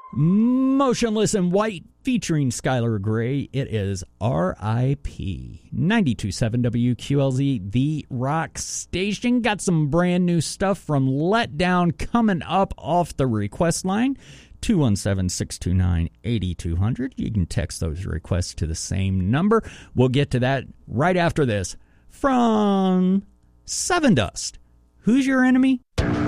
Motionless in White featuring Skylar Grey. It is R.I.P. 92.7 WQLZ, the rock station. Got some brand new stuff from Letdown coming up off the request line. 217-629-8200. You can text those requests to the same number. We'll get to that right after this. From Sevendust. Who's your enemy?